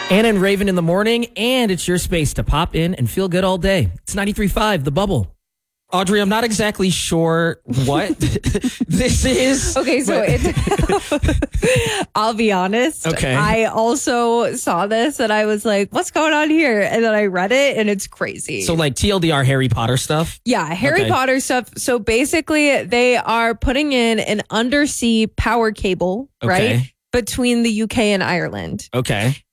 Anna and Raven in the morning, and it's your space to pop in and feel good all day. It's 93.5, The Bubble. Audrey, I'm not exactly sure what this is. Okay, so I'll be honest. Okay. I also saw this and I was like, what's going on here? And then I read it and it's crazy. So like TLDR Harry Potter stuff? Yeah, Harry Okay. Potter stuff. So basically they are putting in an undersea power cable, Okay. right? Between the UK and Ireland. Okay.